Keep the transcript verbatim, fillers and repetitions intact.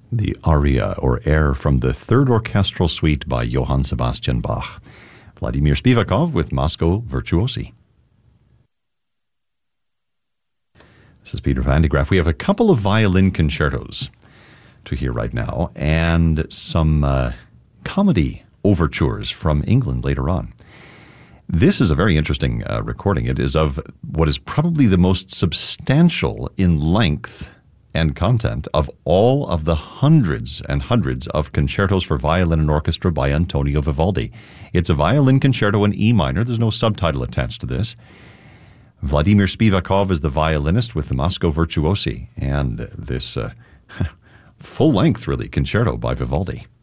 the aria or air from the Third Orchestral Suite by Johann Sebastian Bach. Vladimir Spivakov with Moscow Virtuosi. This is Peter Van de Graaff. We have a couple of violin concertos to hear right now and some uh, comedy overtures from England later on. This is a very interesting uh, recording. It is of what is probably the most substantial in length and content of all of the hundreds and hundreds of concertos for violin and orchestra by Antonio Vivaldi. It's a violin concerto in E minor. There's no subtitle attached to this. Vladimir Spivakov is the violinist with the Moscow Virtuosi, and this uh, full-length, really, concerto by Vivaldi.